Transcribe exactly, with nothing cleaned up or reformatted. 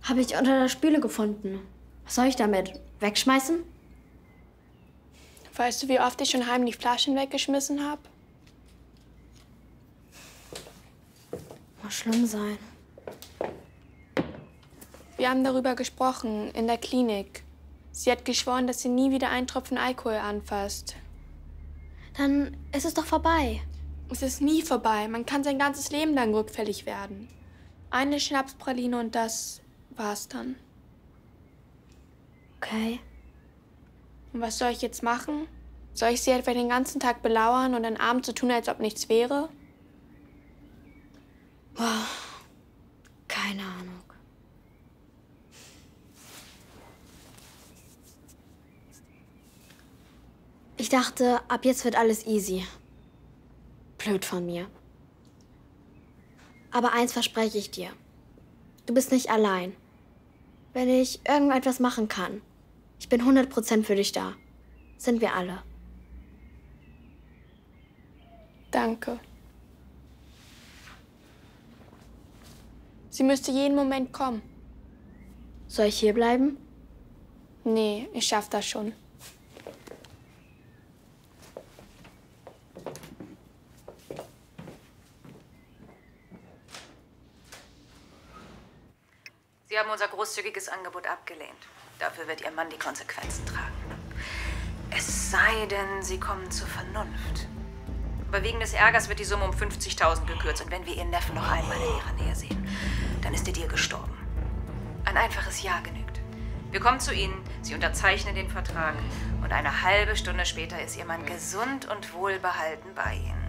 Habe ich unter der Spüle gefunden. Was soll ich damit? Wegschmeißen? Weißt du, wie oft ich schon heimlich Flaschen weggeschmissen habe? Muss schlimm sein. Wir haben darüber gesprochen, in der Klinik. Sie hat geschworen, dass sie nie wieder einen Tropfen Alkohol anfasst. Dann ist es doch vorbei. Es ist nie vorbei. Man kann sein ganzes Leben lang rückfällig werden. Eine Schnapspraline und das war's dann. Okay. Und was soll ich jetzt machen? Soll ich sie etwa den ganzen Tag belauern und dann abends so tun, als ob nichts wäre? Boah, keine Ahnung. Ich dachte, ab jetzt wird alles easy. Blöd von mir. Aber eins verspreche ich dir. Du bist nicht allein. Wenn ich irgendetwas machen kann, ich bin hundert Prozent für dich da. Sind wir alle. Danke. Sie müsste jeden Moment kommen. Soll ich hier bleiben? Nee, ich schaff das schon. Sie haben unser großzügiges Angebot abgelehnt. Dafür wird Ihr Mann die Konsequenzen tragen. Es sei denn, Sie kommen zur Vernunft. Aber wegen des Ärgers wird die Summe um fünfzigtausend gekürzt. Und wenn wir Ihren Neffen noch einmal in Ihrer Nähe sehen, dann ist der Deal gestorben. Ein einfaches Ja genügt. Wir kommen zu Ihnen, Sie unterzeichnen den Vertrag. Und eine halbe Stunde später ist Ihr Mann gesund und wohlbehalten bei Ihnen.